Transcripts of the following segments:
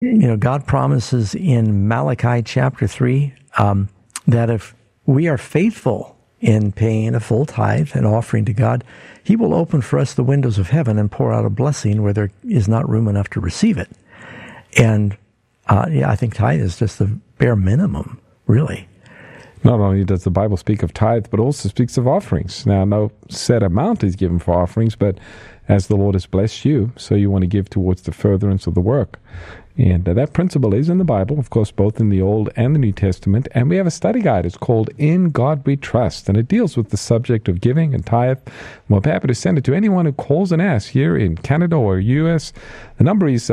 God promises in Malachi chapter 3 that if we are faithful in paying a full tithe and offering to God, He will open for us the windows of heaven and pour out a blessing where there is not room enough to receive it. And I think tithe is just the bare minimum, really. Not only does the Bible speak of tithe, but also speaks of offerings. Now, no set amount is given for offerings, but as the Lord has blessed you, so you want to give towards the furtherance of the work. And that principle is in the Bible, of course, both in the Old and the New Testament. And we have a study guide. It's called In God We Trust. And it deals with the subject of giving and tithe. We're happy to send it to anyone who calls and asks here in Canada or U.S. The number is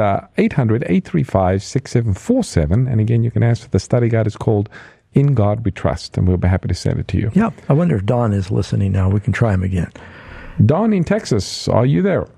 800-835-6747. And again, you can ask for the study guide. It's called In God We Trust. And we'll be happy to send it to you. Yeah. I wonder if Don is listening now. We can try him again. Don in Texas, are you there?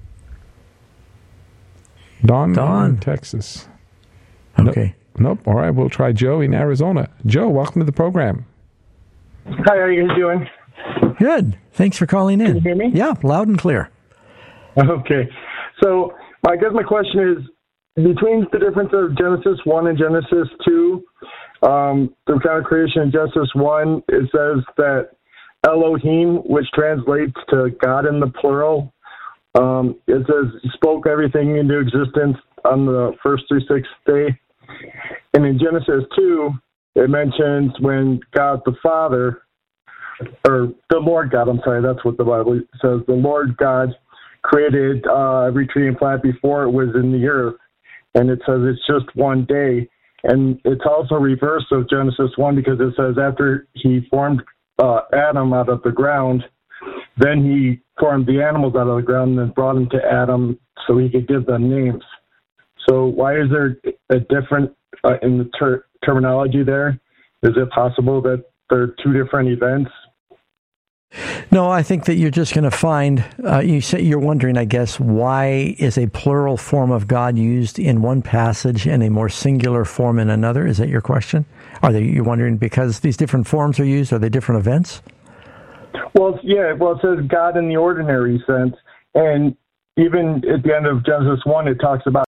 Don in Texas. Okay. Nope. All right. We'll try Joe in Arizona. Joe, welcome to the program. Hi, how are you guys doing? Good. Thanks for calling in. Can you hear me? Yeah, loud and clear. Okay. So I guess my question is, between the difference of Genesis 1 and Genesis 2, the account of creation in Genesis 1, it says that Elohim, which translates to God in the plural, it says He spoke everything into existence on the first through sixth day. And in Genesis 2, it mentions when God the Father, or the Lord God, I'm sorry, that's what the Bible says, the Lord God created every tree and plant before it was in the earth. And it says it's just one day. And it's also reverse of Genesis 1 because it says after He formed Adam out of the ground, then He formed the animals out of the ground and then brought them to Adam so He could give them names. So why is there a different in the terminology there? Is it possible that there are two different events? No, I think that you're just going to find, you're wondering, I guess, why is a plural form of God used in one passage and a more singular form in another? Is that your question? You're wondering because these different forms are used, are they different events? Well, yeah, it says God in the ordinary sense. And even at the end of Genesis 1, it talks about...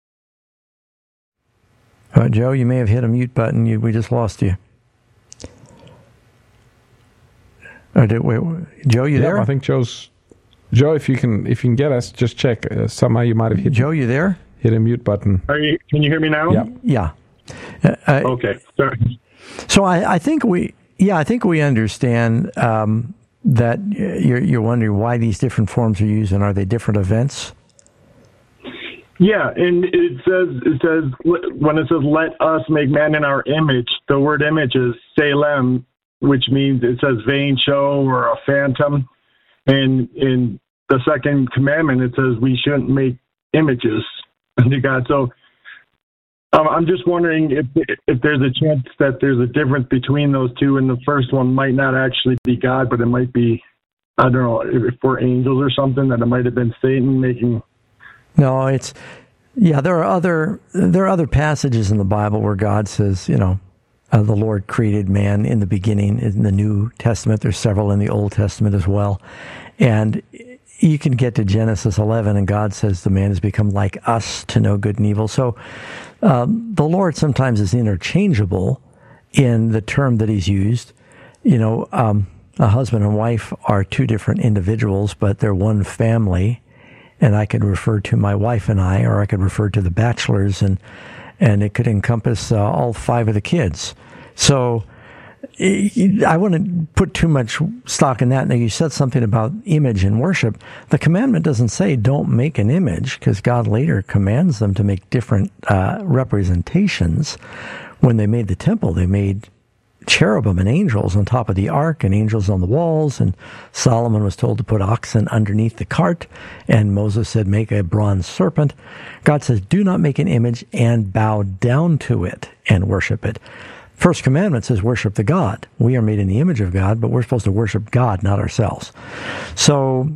Joe, you may have hit a mute button. We just lost you. Joe, you there? I think Joe, if you can get us, just check. Somehow you might have hit. Joe, you there? Hit a mute button. Can you hear me now? Yeah. Okay. Sorry. So I think we understand that you're wondering why these different forms are used and are they different events? Yeah, and it says when it says "let us make man in our image," the word "image" is Salem, which means it says vain show or a phantom. And in the second commandment, it says we shouldn't make images unto God. So I'm just wondering if there's a chance that there's a difference between those two, and the first one might not actually be God, but it might be, I don't know, if we're angels or something, that it might have been Satan making... No, there are other passages in the Bible where God says, the Lord created man in the beginning. In the New Testament, there's several in the Old Testament as well. And you can get to Genesis 11, and God says the man has become like us to know good and evil. So the Lord sometimes is interchangeable in the term that He's used. A husband and wife are two different individuals, but they're one family. And I could refer to my wife and I, or I could refer to the bachelors, and it could encompass all five of the kids. So I wouldn't put too much stock in that. Now, you said something about image and worship. The commandment doesn't say don't make an image, because God later commands them to make different representations. When they made the temple, they made cherubim and angels on top of the ark and angels on the walls, and Solomon was told to put oxen underneath the cart, and Moses said make a bronze serpent. God says do not make an image and bow down to it and worship it. First commandment says worship the God. We are made in the image of God, but we're supposed to worship God, not ourselves. So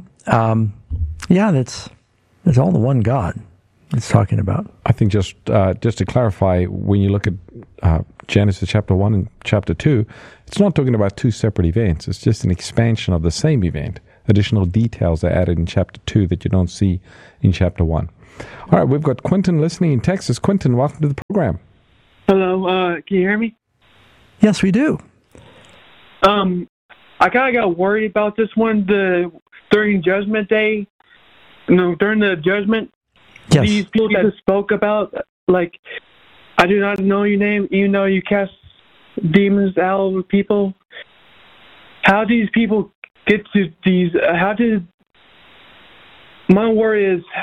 that's all the one God it's talking about. I think just to clarify, when you look at Genesis chapter 1 and chapter 2, it's not talking about two separate events. It's just an expansion of the same event. Additional details are added in chapter 2 that you don't see in chapter 1. All right, we've got Quentin listening in Texas. Quentin, welcome to the program. Hello, can you hear me? Yes, we do. I kind of got worried about this one. During Judgment Day, during the judgment, Yes. these people that spoke about, like, I do not know your name, even though you cast demons out of people. How do these people get to these? My worry is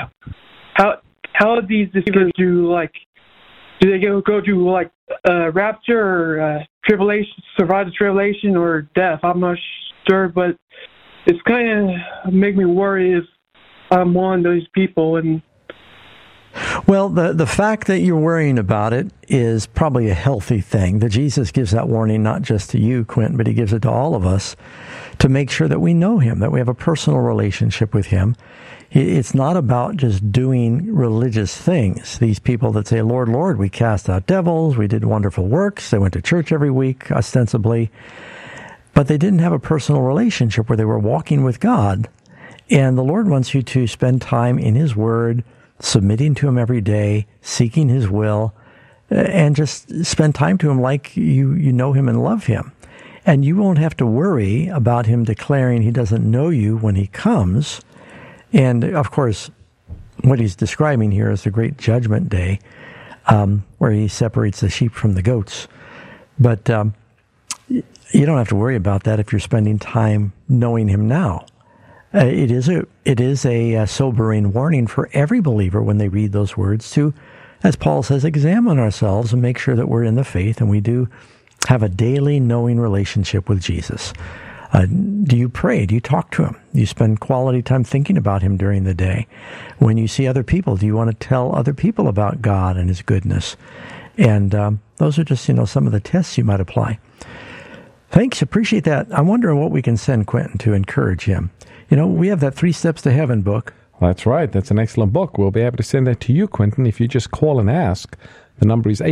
how these deceivers do they go through like rapture or tribulation, survive the tribulation or death? I'm not sure, but it's kind of make me worry if I'm one of those people. And Well, the fact that you're worrying about it is probably a healthy thing. That Jesus gives that warning not just to you, Quentin, but he gives it to all of us to make sure that we know him, that we have a personal relationship with him. It's not about just doing religious things. These people that say, Lord, Lord, we cast out devils, we did wonderful works, they went to church every week, ostensibly, but they didn't have a personal relationship where they were walking with God. And the Lord wants you to spend time in his word, submitting to him every day, seeking his will, and just spend time to him like you know him and love him. And you won't have to worry about him declaring he doesn't know you when he comes. And, of course, what he's describing here is the great judgment day, where he separates the sheep from the goats. But you don't have to worry about that if you're spending time knowing him now. It is a sobering warning for every believer when they read those words to, as Paul says, examine ourselves and make sure that we're in the faith and we do have a daily knowing relationship with Jesus. Do you pray? Do you talk to him? Do you spend quality time thinking about him during the day? When you see other people, do you want to tell other people about God and his goodness? And those are just, some of the tests you might apply. Thanks. Appreciate that. I'm wondering what we can send Quentin to encourage him. We have that 3 Steps to Heaven book. That's right. That's an excellent book. We'll be able to send that to you, Quentin, if you just call and ask. The number is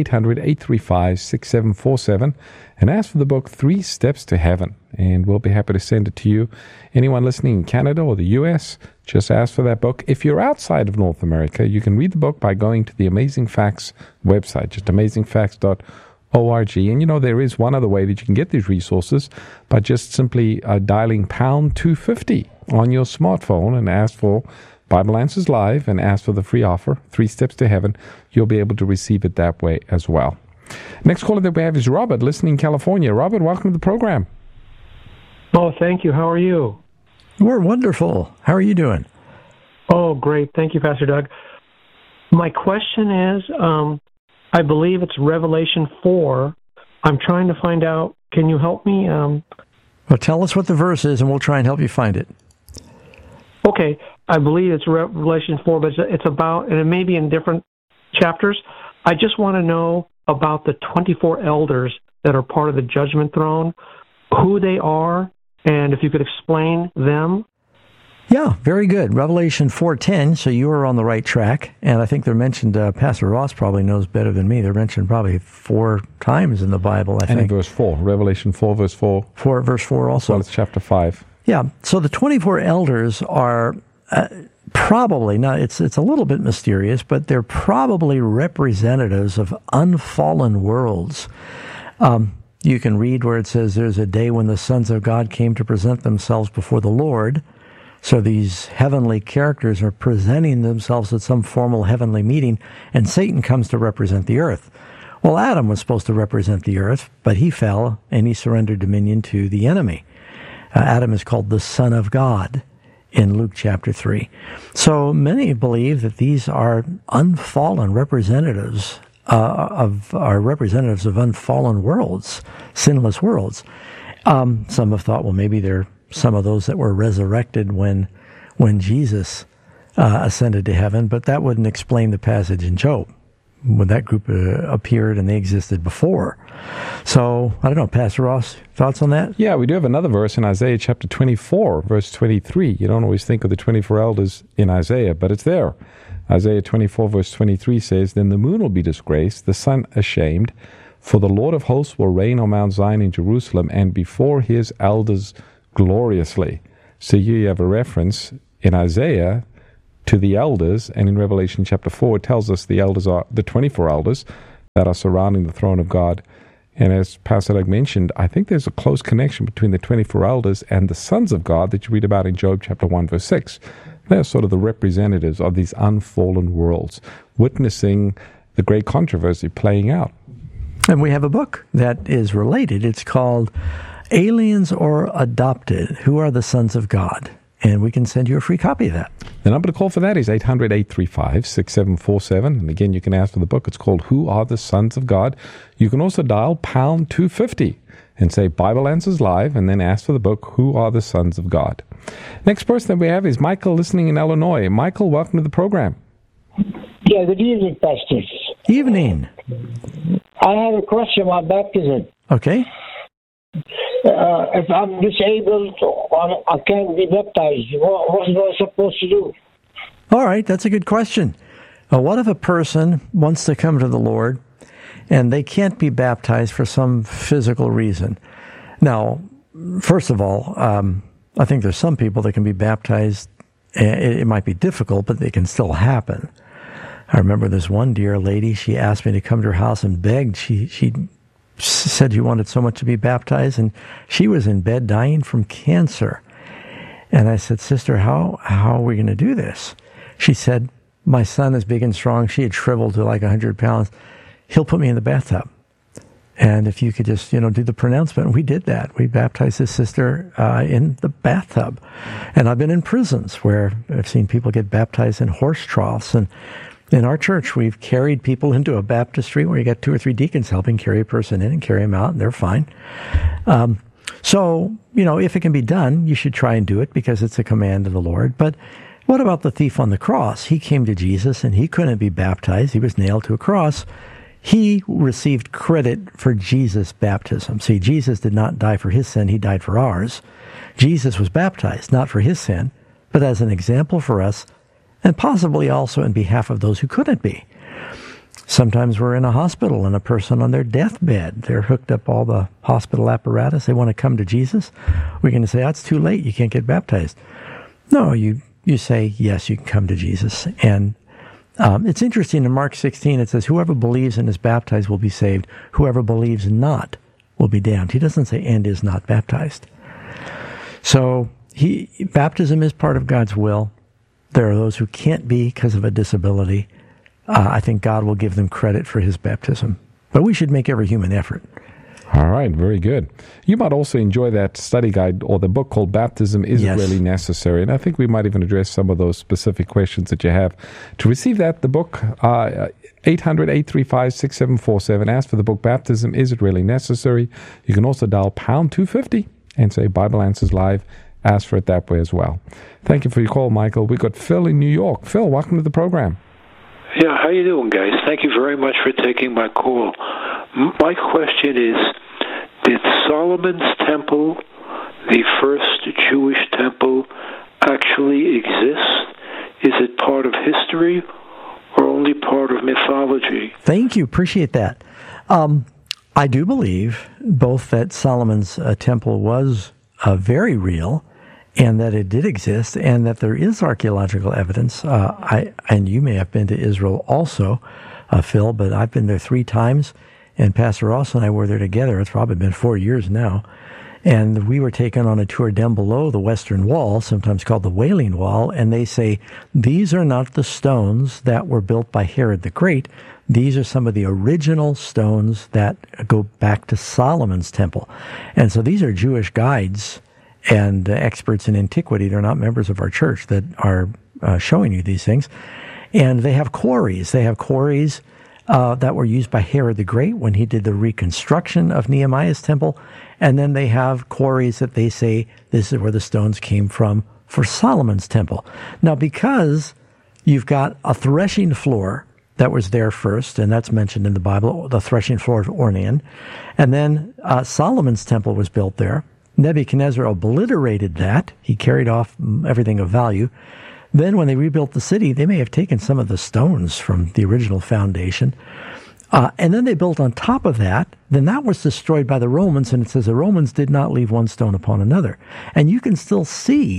800-835-6747. And ask for the book, 3 Steps to Heaven. And we'll be happy to send it to you. Anyone listening in Canada or the U.S., just ask for that book. If you're outside of North America, you can read the book by going to the Amazing Facts website, just amazingfacts.org. And there is one other way that you can get these resources by just simply dialing pound 250 on your smartphone and ask for Bible Answers Live and ask for the free offer, 3 Steps to Heaven. You'll be able to receive it that way as well. Next caller that we have is Robert, listening in California. Robert, welcome to the program. Oh, thank you. How are you? We're wonderful. How are you doing? Oh, great. Thank you, Pastor Doug. My question is, I believe it's Revelation 4. I'm trying to find out. Can you help me? Well, tell us what the verse is, and we'll try and help you find it. Okay. I believe it's Revelation 4, but it's about, and it may be in different chapters. I just want to know about the 24 elders that are part of the judgment throne, who they are, and if you could explain them. Yeah, very good. Revelation 4:10, so you are on the right track. And I think they're mentioned, Pastor Ross probably knows better than me. They're mentioned probably 4 times in the Bible, I think. And in verse 4, Revelation 4, verse 4. Verse 4 also. Well, it's chapter 5. Yeah, so the 24 elders are probably, now it's a little bit mysterious, but they're probably representatives of unfallen worlds. You can read where it says there's a day when the sons of God came to present themselves before the Lord. So these heavenly characters are presenting themselves at some formal heavenly meeting, and Satan comes to represent the earth. Well, Adam was supposed to represent the earth, but he fell, and he surrendered dominion to the enemy. Adam is called the Son of God in Luke chapter 3. So many believe that these are unfallen representatives of unfallen worlds, sinless worlds. Some have thought, well, maybe they're some of those that were resurrected when Jesus ascended to heaven, but that wouldn't explain the passage in Job when that group appeared and they existed before. So, I don't know, Pastor Ross, thoughts on that? Yeah, we do have another verse in Isaiah chapter 24, verse 23. You don't always think of the 24 elders in Isaiah, but it's there. Isaiah 24, verse 23 says, "Then the moon will be disgraced, the sun ashamed, for the Lord of hosts will reign on Mount Zion in Jerusalem, and before his elders gloriously." So here you have a reference in Isaiah to the elders, and in Revelation chapter 4, it tells us the elders are the 24 elders that are surrounding the throne of God. And as Pastor Doug mentioned, I think there's a close connection between the 24 elders and the sons of God that you read about in Job chapter 1, verse 6. They're sort of the representatives of these unfallen worlds, witnessing the great controversy playing out. And we have a book that is related. It's called Aliens or Adopted, Who Are the Sons of God? And we can send you a free copy of that. The number to call for that is 800-835-6747. And again, you can ask for the book. It's called Who Are the Sons of God? You can also dial pound 250 and say Bible Answers Live, and then ask for the book, Who Are the Sons of God? Next person that we have is Michael, listening in Illinois. Michael, welcome to the program. Yeah, good evening, Pastor. Evening. I have a question about baptism. Okay. If I'm disabled or I can't be baptized, what am I supposed to do? All right, that's a good question. What if a person wants to come to the Lord and they can't be baptized for some physical reason? Now, first of all, I think there's some people that can be baptized. It might be difficult, but it can still happen. I remember this one dear lady, she asked me to come to her house and begged. She said she wanted so much to be baptized, and she was in bed dying from cancer. And I said, Sister, how are we going to do this? She said, my son is big and strong. She had shriveled to like 100 pounds. He'll put me in the bathtub. And if you could just, do the pronouncement. We did that. We baptized this sister in the bathtub. And I've been in prisons where I've seen people get baptized in horse troughs. And in our church, we've carried people into a baptistry where you got 2 or 3 deacons helping carry a person in and carry them out, and they're fine. So, if it can be done, you should try and do it because it's a command of the Lord. But what about the thief on the cross? He came to Jesus and he couldn't be baptized. He was nailed to a cross. He received credit for Jesus' baptism. See, Jesus did not die for his sin. He died for ours. Jesus was baptized, not for his sin, but as an example for us, and possibly also in behalf of those who couldn't be. Sometimes we're in a hospital and a person on their deathbed, they're hooked up all the hospital apparatus, they want to come to Jesus. We're going to say, that's too late, you can't get baptized. No, you say, yes, you can come to Jesus. And it's interesting, in Mark 16, it says, whoever believes and is baptized will be saved. Whoever believes not will be damned. He doesn't say, and is not baptized. So baptism is part of God's will. There are those who can't be because of a disability. I think God will give them credit for his baptism. But we should make every human effort. All right, very good. You might also enjoy that study guide or the book called Baptism Is It Really Necessary? And I think we might even address some of those specific questions that you have. To receive that, the book, 800-835-6747. Ask for the book Baptism Is It Really Necessary? You can also dial pound 250 and say Bible Answers Live. Ask for it that way as well. Thank you for your call, Michael. We've got Phil in New York. Phil, welcome to the program. Yeah, how you doing, guys? Thank you very much for taking my call. My question is, did Solomon's temple, the first Jewish temple, actually exist? Is it part of history or only part of mythology? Thank you. Appreciate that. I do believe both that Solomon's temple was very real, and that it did exist, and that there is archaeological evidence. And you may have been to Israel also, Phil, but I've been there 3 times, and Pastor Ross and I were there together. It's probably been 4 years now. And we were taken on a tour down below the Western Wall, sometimes called the Wailing Wall, and they say, these are not the stones that were built by Herod the Great. These are some of the original stones that go back to Solomon's temple. And so these are Jewish guides and experts in antiquity. They're not members of our church that are showing you these things. And they have quarries. They have quarries that were used by Herod the Great when he did the reconstruction of Nehemiah's temple. And then they have quarries that they say this is where the stones came from for Solomon's temple. Now, because you've got a threshing floor that was there first, and that's mentioned in the Bible, the threshing floor of Ornan, and then Solomon's temple was built there. Nebuchadnezzar obliterated that. He carried off everything of value. Then when they rebuilt the city, they may have taken some of the stones from the original foundation. And then they built on top of that. Then that was destroyed by the Romans, and it says the Romans did not leave one stone upon another. And you can still see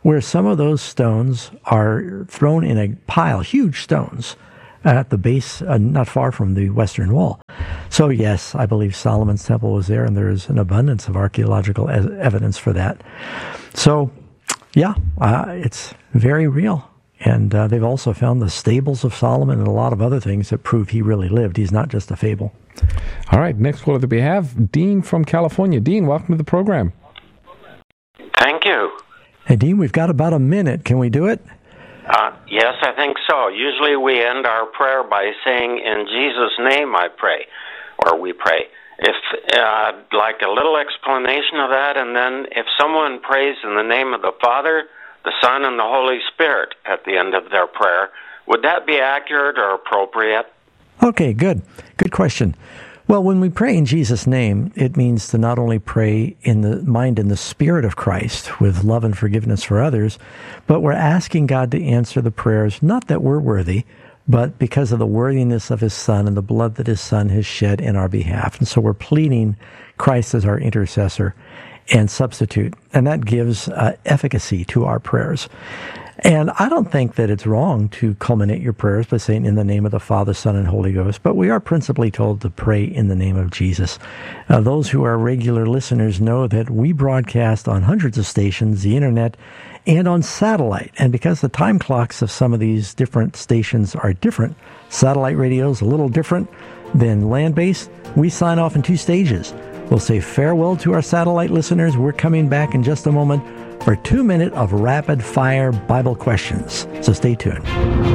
where some of those stones are thrown in a pile, huge stones, at the base, not far from the Western Wall. So yes, I believe Solomon's temple was there, and there is an abundance of archaeological evidence for that. So, yeah, it's very real. And they've also found the stables of Solomon and a lot of other things that prove he really lived. He's not just a fable. All right, next caller that we have, Dean from California. Dean, welcome to the program. Thank you. Hey, Dean, we've got about a minute. Can we do it? Yes, I think so. Usually we end our prayer by saying, "In Jesus' name I pray," or we pray. If like a little explanation of that, and then if someone prays in the name of the Father, the Son, and the Holy Spirit at the end of their prayer, would that be accurate or appropriate? Okay, good. Good question. Well, when we pray in Jesus' name, it means to not only pray in the mind and the spirit of Christ with love and forgiveness for others, but we're asking God to answer the prayers, not that we're worthy, but because of the worthiness of His Son and the blood that His Son has shed in our behalf. And so we're pleading Christ as our intercessor and substitute, and that gives efficacy to our prayers. And I don't think that it's wrong to culminate your prayers by saying, "In the name of the Father, Son, and Holy Ghost," but we are principally told to pray in the name of Jesus. Those who are regular listeners know that we broadcast on hundreds of stations, the internet, and on satellite. And because the time clocks of some of these different stations are different, satellite radio is a little different than land-based, we sign off in 2 stages. We'll say farewell to our satellite listeners. We're coming back in just a moment for 2 minutes of rapid-fire Bible questions. So stay tuned.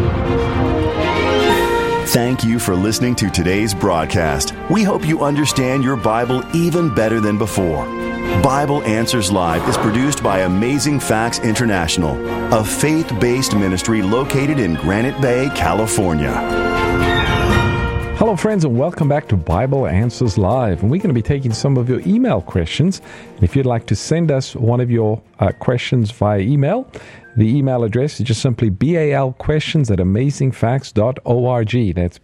Thank you for listening to today's broadcast. We hope you understand your Bible even better than before. Bible Answers Live is produced by Amazing Facts International, a faith-based ministry located in Granite Bay, California. Hello, friends, and welcome back to Bible Answers Live. And we're going to be taking some of your email questions. And if you'd like to send us one of your questions via email, the email address is just simply balquestions@amazingfacts.org. That's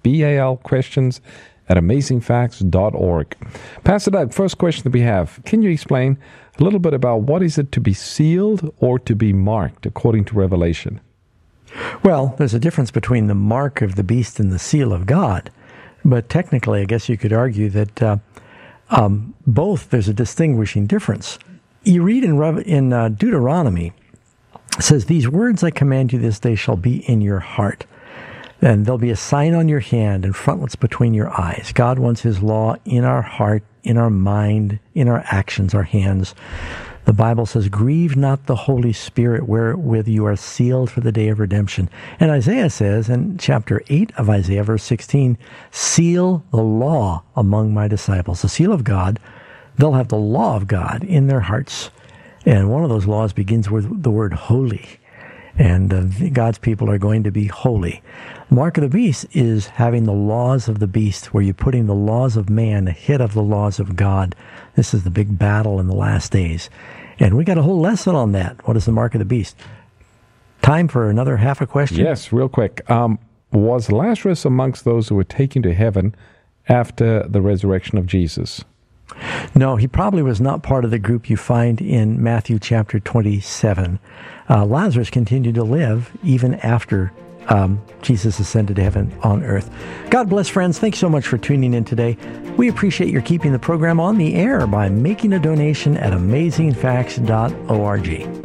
balquestions@amazingfacts.org. Pastor Doug, first question that we have. Can you explain a little bit about what is it to be sealed or to be marked according to Revelation? Well, there's a difference between the mark of the beast and the seal of God. But technically, I guess you could argue that both, there's a distinguishing difference. You read in Deuteronomy, it says, "These words I command you this day shall be in your heart. And there'll be a sign on your hand and frontlets between your eyes." God wants His law in our heart, in our mind, in our actions, our hands. The Bible says, "Grieve not the Holy Spirit, wherewith you are sealed for the day of redemption." And Isaiah says in chapter 8 of Isaiah, verse 16, "Seal the law among my disciples." The seal of God, they'll have the law of God in their hearts. And one of those laws begins with the word holy. And God's people are going to be holy. Mark of the beast is having the laws of the beast, where you're putting the laws of man ahead of the laws of God. This is the big battle in the last days. And we got a whole lesson on that. What is the mark of the beast? Time for another half a question? Yes, real quick. Was Lazarus amongst those who were taken to heaven after the resurrection of Jesus? No, he probably was not part of the group you find in Matthew chapter 27. Lazarus continued to live even after Jesus ascended to heaven on earth. God bless, friends. Thanks so much for tuning in today. We appreciate your keeping the program on the air by making a donation at amazingfacts.org.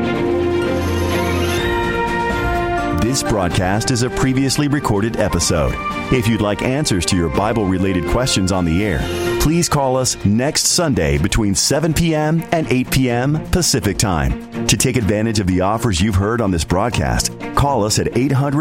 This broadcast is a previously recorded episode. If you'd like answers to your Bible-related questions on the air, please call us next Sunday between 7 p.m. and 8 p.m. Pacific Time. To take advantage of the offers you've heard on this broadcast, call us at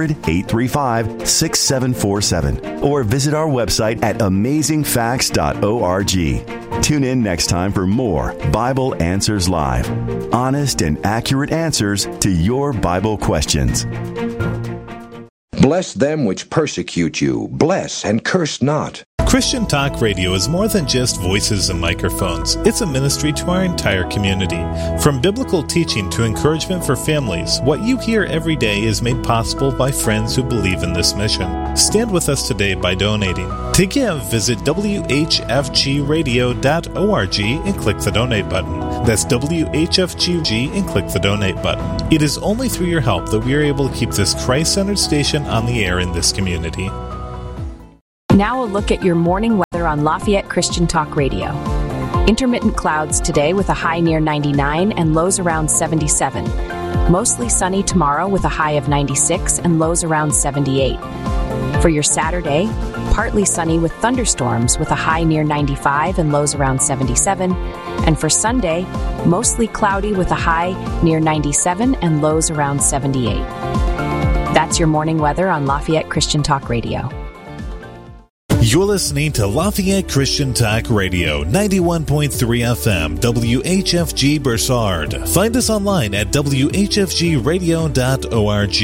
800-835-6747 or visit our website at amazingfacts.org. Tune in next time for more Bible Answers Live. Honest and accurate answers to your Bible questions. Bless them which persecute you. Bless and curse not. Christian Talk Radio is more than just voices and microphones. It's a ministry to our entire community. From biblical teaching to encouragement for families, what you hear every day is made possible by friends who believe in this mission. Stand with us today by donating. To give, visit whfgradio.org and click the donate button. That's WHFG and click the donate button. It is only through your help that we are able to keep this Christ-centered station on the air in this community. Now a look at your morning weather on Lafayette Christian Talk Radio. Intermittent clouds today with a high near 99 and lows around 77. Mostly sunny tomorrow with a high of 96 and lows around 78. For your Saturday, partly sunny with thunderstorms with a high near 95 and lows around 77. And for Sunday, mostly cloudy with a high near 97 and lows around 78. That's your morning weather on Lafayette Christian Talk Radio. You're listening to Lafayette Christian Talk Radio, 91.3 FM, WHFG Bursard. Find us online at whfgradio.org.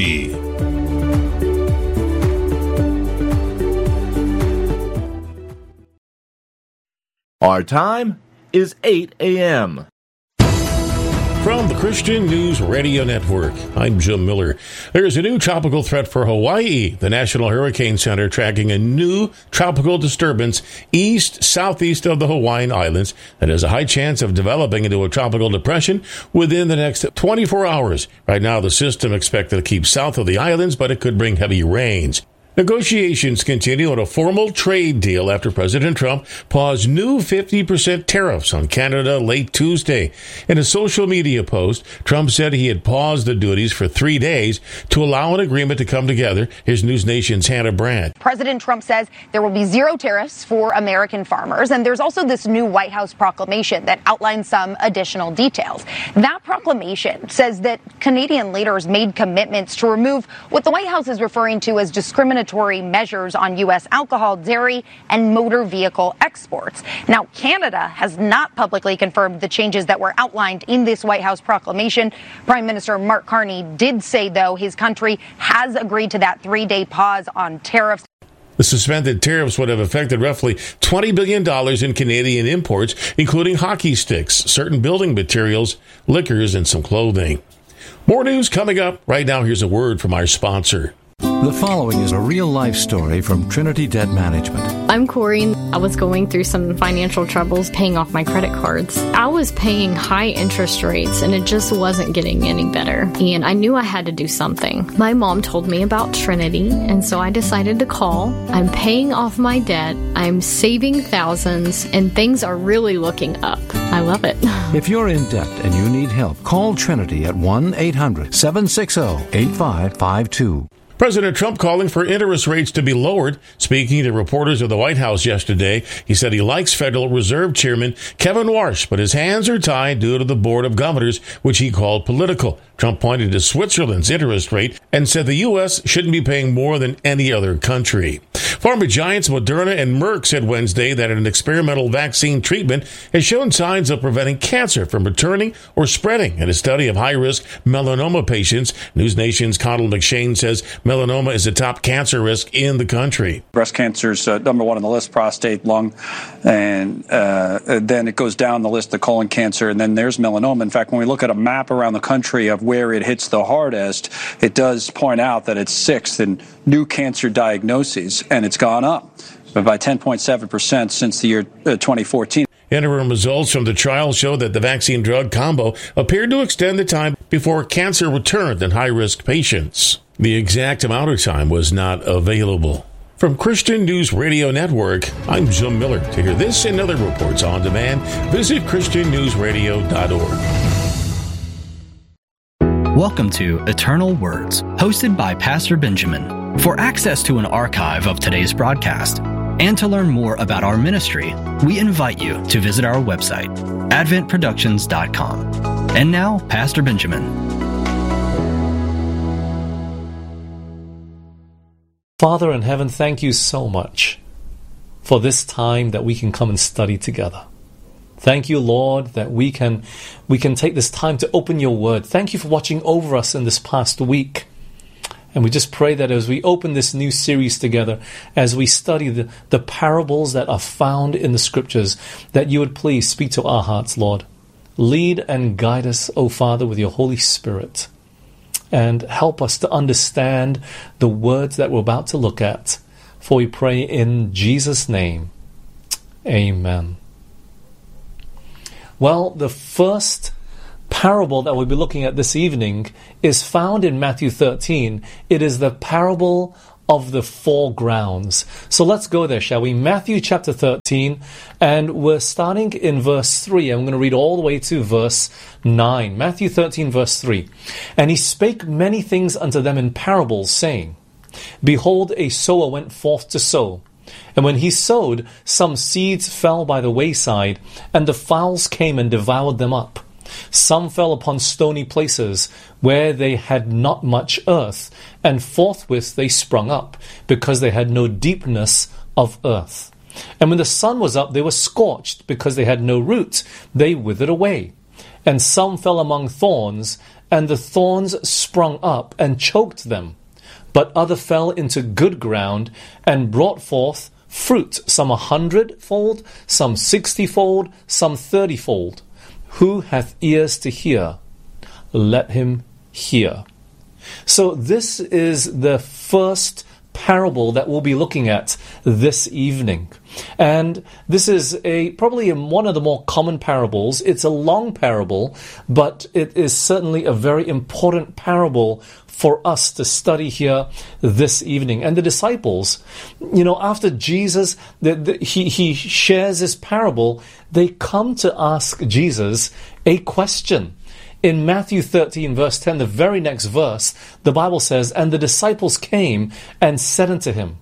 Our time is 8 a.m. From the Christian News Radio Network, I'm Jim Miller. There is a new tropical threat for Hawaii. The National Hurricane Center tracking a new tropical disturbance southeast of the Hawaiian Islands that has a high chance of developing into a tropical depression within the next 24 hours. Right now, the system expected to keep south of the islands, but it could bring heavy rains. Negotiations continue on a formal trade deal after President Trump paused new 50% tariffs on Canada late Tuesday. In a social media post, Trump said he had paused the duties for 3 days to allow an agreement to come together. Here's News Nation's Hannah Brandt. President Trump says there will be zero tariffs for American farmers, and there's also this new White House proclamation that outlines some additional details. That proclamation says that Canadian leaders made commitments to remove what the White House is referring to as discriminatory measures on U.S. alcohol, dairy, and motor vehicle exports. Now, Canada has not publicly confirmed the changes that were outlined in this White House proclamation. Prime Minister Mark Carney did say, though, his country has agreed to that 3-day pause on tariffs. The suspended tariffs would have affected roughly $20 billion in Canadian imports, including hockey sticks, certain building materials, liquors, and some clothing. More news coming up. Right now, here's a word from our sponsor. The following is a real-life story from Trinity Debt Management. I'm Corey. I was going through some financial troubles paying off my credit cards. I was paying high interest rates, and it just wasn't getting any better. And I knew I had to do something. My mom told me about Trinity, and so I decided to call. I'm paying off my debt. I'm saving thousands, and things are really looking up. I love it. If you're in debt and you need help, call Trinity at 1-800-760-8552. President Trump calling for interest rates to be lowered. Speaking to reporters of the White House yesterday, he said he likes Federal Reserve Chairman Kevin Warsh, but his hands are tied due to the Board of Governors, which he called political. Trump pointed to Switzerland's interest rate and said the U.S. shouldn't be paying more than any other country. Pharma giants Moderna and Merck said Wednesday that an experimental vaccine treatment has shown signs of preventing cancer from returning or spreading in a study of high-risk melanoma patients. News Nation's Connell McShane says melanoma is a top cancer risk in the country. Breast cancer is number one on the list, prostate, lung, and then it goes down the list, the colon cancer, and then there's melanoma. In fact, when we look at a map around the country of where it hits the hardest, it does point out that it's sixth in new cancer diagnoses, and it's gone up by 10.7% since the year 2014. Interim results from the trial show that the vaccine-drug combo appeared to extend the time before cancer returned in high-risk patients. The exact amount of time was not available. From Christian News Radio Network, I'm Jim Miller. To hear this and other reports on demand, visit ChristianNewsRadio.org. Welcome to Eternal Words, hosted by Pastor Benjamin. For access to an archive of today's broadcast and to learn more about our ministry, we invite you to visit our website, adventproductions.com. And now, Pastor Benjamin. Father in heaven, thank you so much for this time that we can come and study together. Thank you, Lord, that we can take this time to open your word. Thank you for watching over us in this past week And we just pray that as we open this new series together, as we study the parables that are found in the Scriptures, that you would please speak to our hearts, Lord. Lead and guide us, O Father, with your Holy Spirit. And help us to understand the words that we're about to look at. For we pray in Jesus' name. Amen. Well, the first parable that we'll be looking at this evening is found in Matthew 13. It is the parable of the 4 grounds. So let's go there, shall we? Matthew chapter 13, and we're starting in verse 3. I'm going to read all the way to verse 9. Matthew 13, verse 3. And he spake many things unto them in parables, saying, Behold, a sower went forth to sow. And when he sowed, some seeds fell by the wayside, and the fowls came and devoured them up. Some fell upon stony places, where they had not much earth, and forthwith they sprung up, because they had no deepness of earth. And when the sun was up, they were scorched, because they had no root, they withered away. And some fell among thorns, and the thorns sprung up, and choked them. But other fell into good ground, and brought forth fruit, some 100-fold, some 60-fold, some 30-fold. Who hath ears to hear, let him hear. So this is the first parable that we'll be looking at this evening. And this is probably one of the more common parables. It's a long parable, but it is certainly a very important parable for us to study here this evening. And the disciples, after Jesus, he shares this parable, they come to ask Jesus a question. In Matthew 13, verse 10, the very next verse, the Bible says, And the disciples came and said unto him,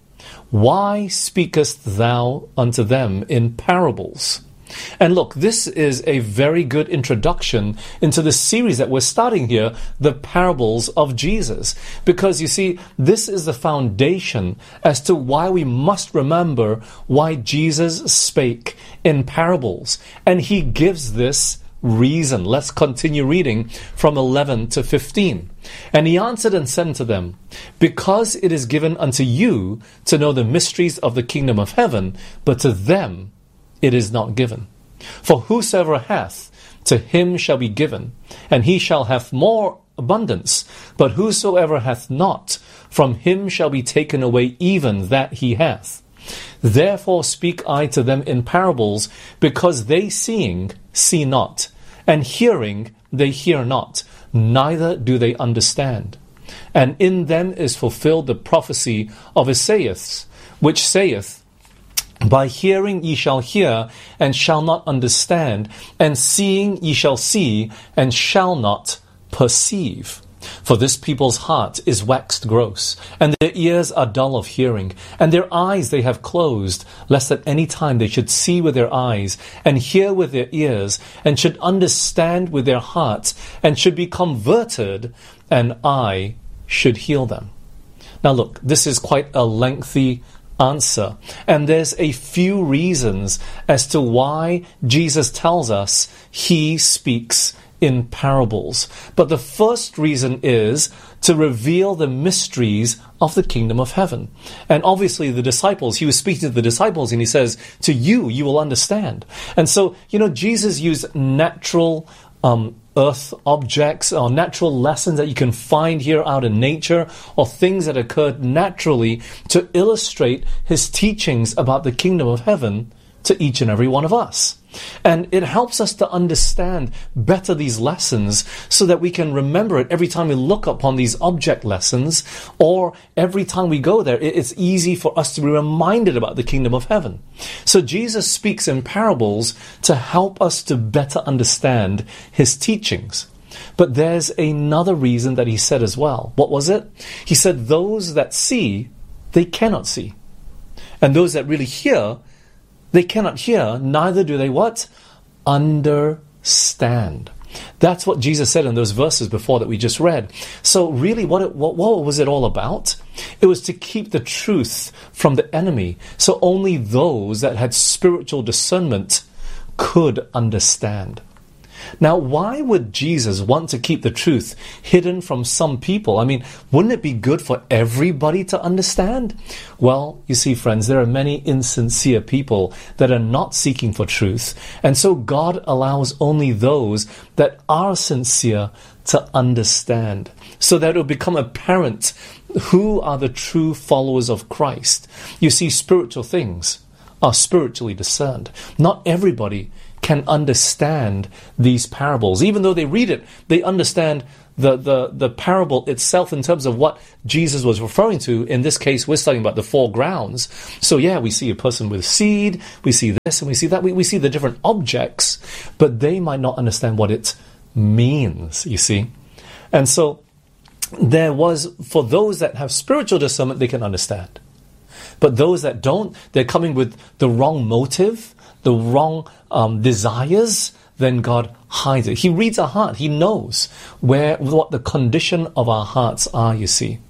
Why speakest thou unto them in parables? And look, this is a very good introduction into the series that we're starting here, the parables of Jesus. Because you see, this is the foundation as to why we must remember why Jesus spake in parables. And he gives this reason. Let's continue reading from 11 to 15. And he answered and said unto them, Because it is given unto you to know the mysteries of the kingdom of heaven, but to them it is not given. For whosoever hath, to him shall be given, and he shall have more abundance. But whosoever hath not, from him shall be taken away even that he hath. Therefore speak I to them in parables, because they seeing see not, and hearing they hear not, neither do they understand. And in them is fulfilled the prophecy of Esaias, which saith, By hearing ye shall hear, and shall not understand, and seeing ye shall see, and shall not perceive. For this people's heart is waxed gross, and their ears are dull of hearing, and their eyes they have closed, lest at any time they should see with their eyes, and hear with their ears, and should understand with their hearts, and should be converted, and I should heal them. Now look, this is quite a lengthy answer, and there's a few reasons as to why Jesus tells us he speaks in parables. But the first reason is to reveal the mysteries of the kingdom of heaven. And obviously the disciples, he was speaking to the disciples and he says, to you will understand. And so, Jesus used natural earth objects or natural lessons that you can find here out in nature or things that occurred naturally to illustrate his teachings about the kingdom of heaven to each and every one of us. And it helps us to understand better these lessons so that we can remember it every time we look upon these object lessons or every time we go there. It's easy for us to be reminded about the kingdom of heaven. So Jesus speaks in parables to help us to better understand his teachings. But there's another reason that he said as well. What was it? He said, those that see, they cannot see. And those that really hear, they cannot hear, neither do they what? Understand. That's what Jesus said in those verses before that we just read. So really, what was it all about? It was to keep the truth from the enemy. So only those that had spiritual discernment could understand. Now, why would Jesus want to keep the truth hidden from some people? I mean, wouldn't it be good for everybody to understand? Well, you see, friends, there are many insincere people that are not seeking for truth, and so God allows only those that are sincere to understand, so that it will become apparent who are the true followers of Christ. You see, spiritual things are spiritually discerned. Not everybody can understand these parables. Even though they read it, they understand the parable itself in terms of what Jesus was referring to. In this case, we're studying about the 4 grounds. So yeah, we see a person with seed, we see this and we see that, we see the different objects, but they might not understand what it means, you see. And so there was, for those that have spiritual discernment, they can understand. But those that don't, they're coming with the wrong motive, the wrong desires, then God hides it. He reads our heart. He knows what the condition of our hearts are, you see.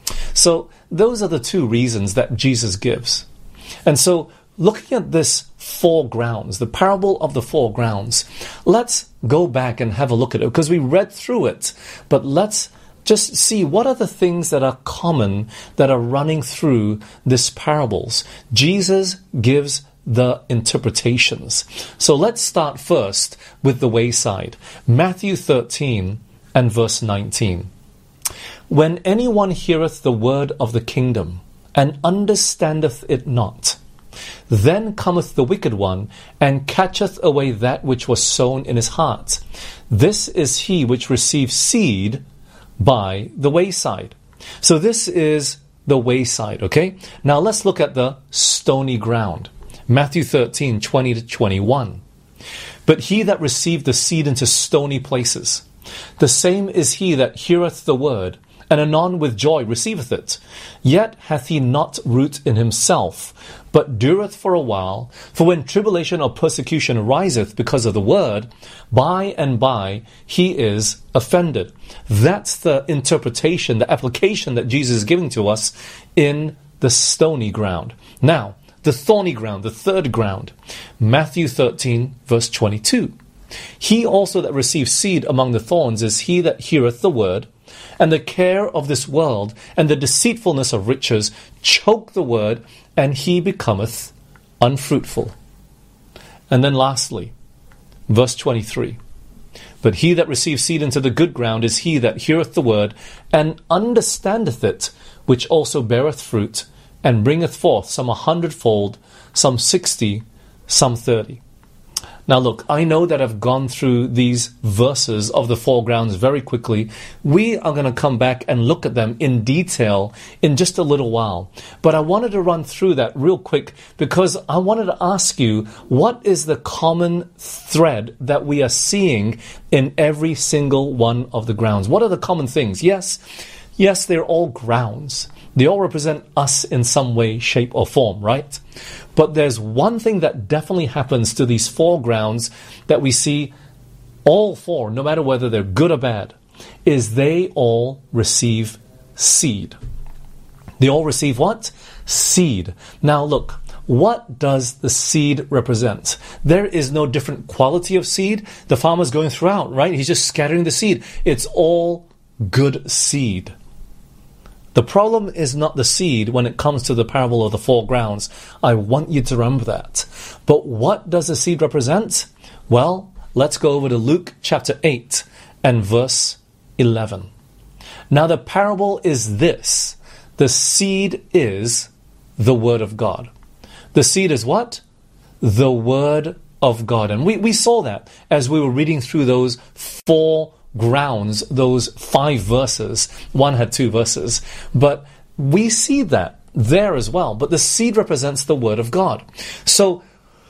So those are the 2 reasons that Jesus gives. And so looking at this 4 grounds, the parable of the 4 grounds, let's go back and have a look at it, because we read through it, but let's just see what are the things that are common, that are running through these parables. Jesus gives the interpretations. So let's start first with the wayside. Matthew 13 and verse 19. When anyone heareth the word of the kingdom, and understandeth it not, then cometh the wicked one, and catcheth away that which was sown in his heart. This is he which receives seed by the wayside. So this is the wayside, okay? Now let's look at the stony ground. Matthew 13, 20 to 21. But he that received the seed into stony places, the same is he that heareth the word, and anon with joy receiveth it. Yet hath he not root in himself, but dureth for a while. For when tribulation or persecution ariseth because of the word, by and by he is offended. That's the interpretation, the application that Jesus is giving to us in the stony ground. Now, the thorny ground, the 3rd ground. Matthew 13, verse 22. He also that receives seed among the thorns is he that heareth the word, and the care of this world and the deceitfulness of riches choke the word, and he becometh unfruitful. And then lastly, verse 23. But he that receives seed into the good ground is he that heareth the word, and understandeth it, which also beareth fruit, and bringeth forth some 100-fold, some 60, some 30. Now look, I know that I've gone through these verses of the 4 grounds very quickly. We are going to come back and look at them in detail in just a little while. But I wanted to run through that real quick because I wanted to ask you, what is the common thread that we are seeing in every single one of the grounds? What are the common things? Yes, they're all grounds. They all represent us in some way, shape, or form, right? But there's one thing that definitely happens to these 4 grounds that we see all 4, no matter whether they're good or bad, is they all receive seed. They all receive what? Seed. Now look, what does the seed represent? There is no different quality of seed. The farmer's going throughout, right? He's just scattering the seed. It's all good seed. The problem is not the seed when it comes to the parable of the 4 grounds. I want you to remember that. But what does the seed represent? Well, let's go over to Luke chapter 8 and verse 11. Now the parable is this. The seed is the word of God. The seed is what? The word of God. And we saw that as we were reading through those 4 grounds, those 5 verses. One had 2 verses, but we see that there as well. But the seed represents the word of God. So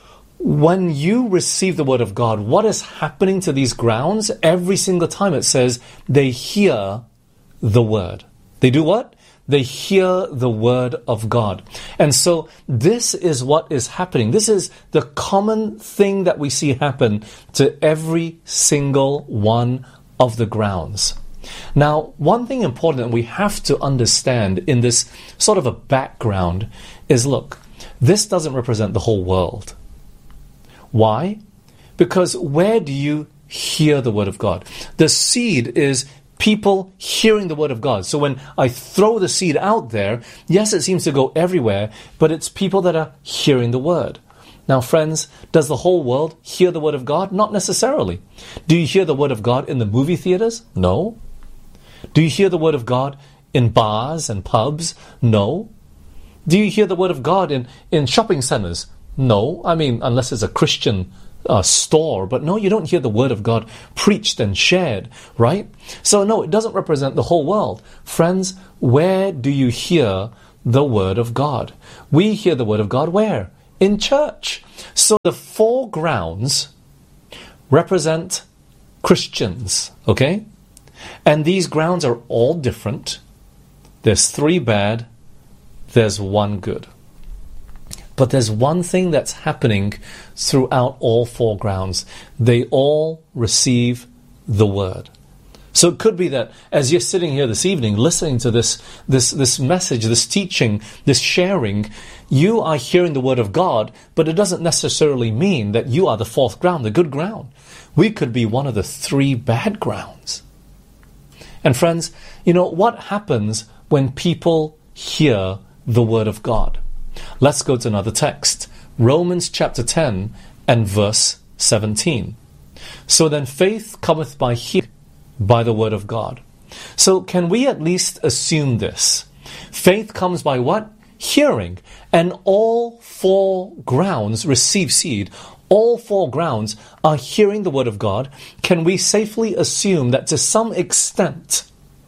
when you receive the word of God, what is happening to these grounds? Every single time it says they hear the word. They do what? They hear the word of God. And so this is what is happening. This is the common thing that we see happen to every single one of the grounds. Now, one thing important that we have to understand in this sort of a background is, look, this doesn't represent the whole world. Why? Because where do you hear the word of God. The seed is people hearing the word of God. So when I throw the seed out there, yes, it seems to go everywhere, but it's people that are hearing the word. Now, friends, does the whole world hear the word of God? Not necessarily. Do you hear the word of God in the movie theaters? No. Do you hear the word of God in bars and pubs? No. Do you hear the word of God in shopping centers? No. I mean, unless it's a Christian store, but no, you don't hear the word of God preached and shared, right? So no, it doesn't represent the whole world. Friends, where do you hear the word of God? We hear the word of God where? In church. So the 4 grounds represent Christians, okay? And these grounds are all different. There's 3 bad, there's 1 good. But there's one thing that's happening throughout all 4 grounds. They all receive the word. So it could be that as you're sitting here this evening, listening to this message, this teaching, this sharing, you are hearing the word of God, but it doesn't necessarily mean that you are the 4th ground, the good ground. We could be one of the 3 bad grounds. And friends, you know, what happens when people hear the word of God? Let's go to another text. Romans chapter 10 and verse 17. So then faith cometh by hearing, by the word of God. So can we at least assume this? Faith comes by what? Hearing. And all 4 grounds receive seed. All 4 grounds are hearing the word of God. Can we safely assume that to some extent,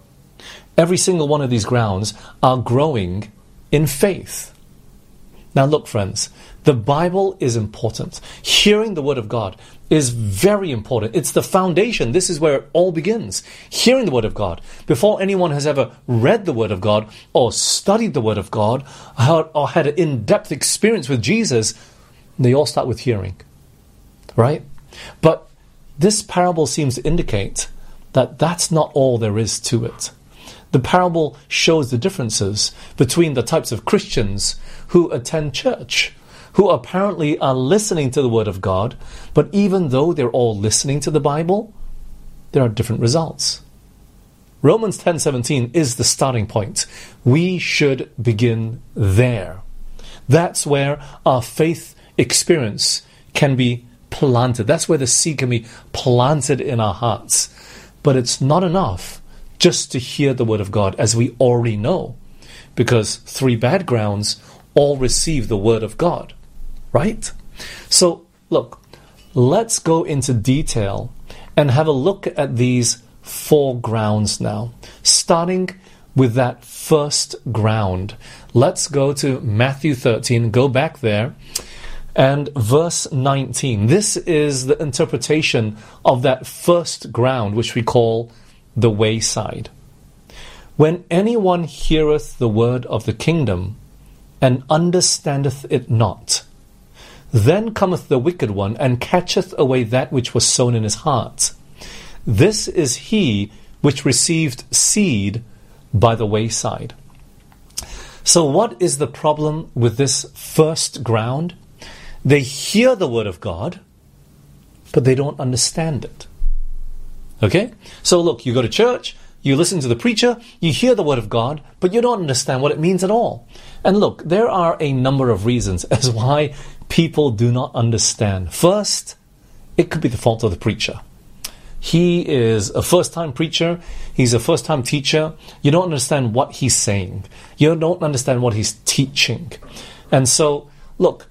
every single one of these grounds are growing in faith? Now look, friends, the Bible is important. Hearing the word of God is very important. It's the foundation. This is where it all begins. Hearing the word of God. Before anyone has ever read the word of God or studied the word of God or had an in-depth experience with Jesus, they all start with hearing. Right? But this parable seems to indicate that that's not all there is to it. The parable shows the differences between the types of Christians who attend church, who apparently are listening to the word of God, but even though they're all listening to the Bible, there are different results. Romans 10:17 is the starting point. We should begin there. That's where our faith experience can be planted. That's where the seed can be planted in our hearts. But it's not enough just to hear the word of God, as we already know, because 3 bad grounds all receive the word of God, right? So, look, let's go into detail and have a look at these 4 grounds now, starting with that first ground. Let's go to Matthew 13, go back there, and verse 19. This is the interpretation of that first ground, which we call the wayside. When anyone heareth the word of the kingdom, and understandeth it not, then cometh the wicked one, and catcheth away that which was sown in his heart. This is he which received seed by the wayside. So what is the problem with this first ground? They hear the word of God, but they don't understand it. Okay? So look, you go to church, you listen to the preacher, you hear the word of God, but you don't understand what it means at all. And look, there are a number of reasons as why people do not understand. First, it could be the fault of the preacher. He is a first-time preacher, he's a first-time teacher, you don't understand what he's saying, you don't understand what he's teaching. And so, look,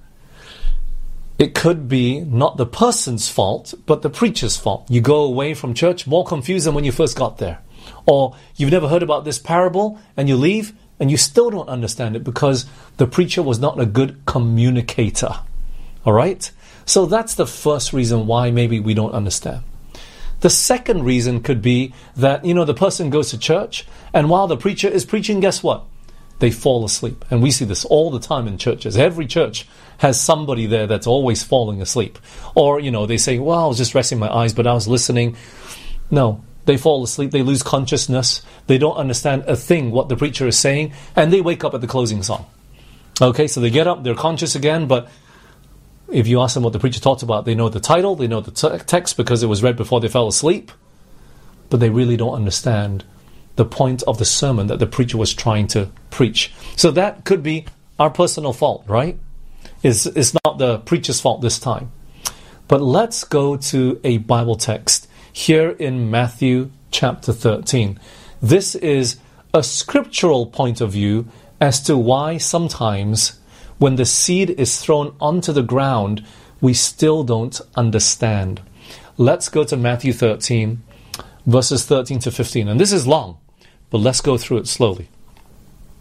it could be not the person's fault, but the preacher's fault. You go away from church more confused than when you first got there. Or you've never heard about this parable, and you leave, and you still don't understand it because the preacher was not a good communicator. All right? So that's the first reason why maybe we don't understand. The second reason could be that, the person goes to church, and while the preacher is preaching, guess what? They fall asleep. And we see this all the time in churches. Every church has somebody there that's always falling asleep. Or, they say, well, I was just resting my eyes, but I was listening. No, they fall asleep. They lose consciousness. They don't understand a thing what the preacher is saying. And they wake up at the closing song. Okay, so they get up, they're conscious again, but if you ask them what the preacher talked about, they know the title, they know the text because it was read before they fell asleep, but they really don't understand the point of the sermon that the preacher was trying to preach. So that could be our personal fault, right? It's not the preacher's fault this time. But let's go to a Bible text here in Matthew chapter 13. This is a scriptural point of view as to why sometimes when the seed is thrown onto the ground, we still don't understand. Let's go to Matthew 13, verses 13 to 15. And this is long, but let's go through it slowly.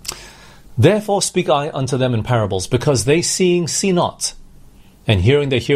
Therefore speak I unto them in parables, because they seeing see not, and hearing they hear